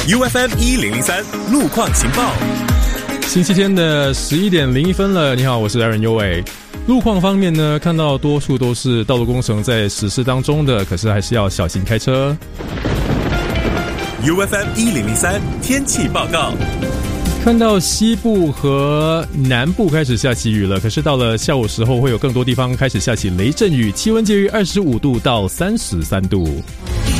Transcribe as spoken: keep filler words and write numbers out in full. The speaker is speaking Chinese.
U F M 一零零三路况情报， 星期天的十一点零一分了。你好，我是 Aaron 优伟。路况方面呢，看到多数都是道路工程在实施当中的，可是还是要小心开车。 U F M 一零零三天气报告。 看到西部和南部开始下起雨了，可是到了下午时候会有更多地方开始下起雷阵雨，气温介于二十五度到三十三度。